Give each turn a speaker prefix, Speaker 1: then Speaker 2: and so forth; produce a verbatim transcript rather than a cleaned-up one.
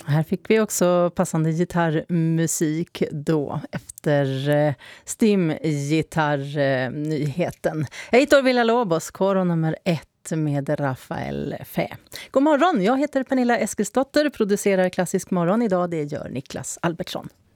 Speaker 1: Här fick vi också passande gitarrmusik då efter eh, Stim-gitarrnyheten. Jag heter Villalobos, koro nummer ett med Rafael Fä. God morgon, jag heter Pernilla Eskilsdotter, producerar Klassisk morgon idag, det gör Niklas Albertsson.